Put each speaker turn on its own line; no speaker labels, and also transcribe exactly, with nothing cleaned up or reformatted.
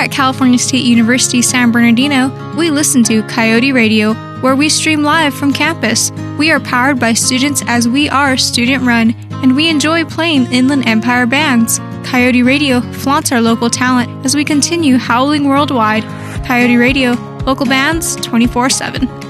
at California State University, San Bernardino, we listen to Coyote Radio, where we stream live from campus. We are powered by students as we are student-run, and we enjoy playing Inland Empire bands. Coyote Radio flaunts our local talent as we continue howling worldwide. Coyote Radio, local bands twenty-four seven.